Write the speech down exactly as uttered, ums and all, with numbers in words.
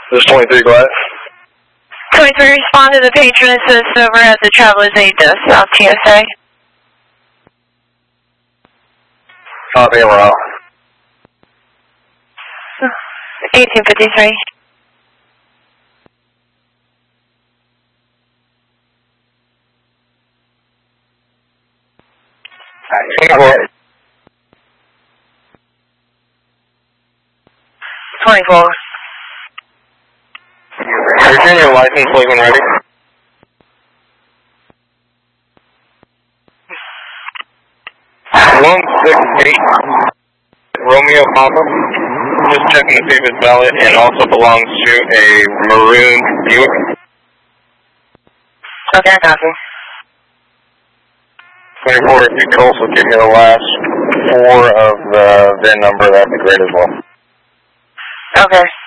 This is twenty-three, go ahead. twenty-three, respond to the patron assist over at the Traveler's Aid Desk, South T S A. Copy, we're out. eighteen fifty-three. twenty-four. twenty-four. Virginia license plate when ready. one six eight Romeo Papa. Just checking to see if it's valid and also belongs to a maroon Buick. Okay, I copy. twenty-four, if you could also give me the last four of the V I N number, that'd be great as well. Okay.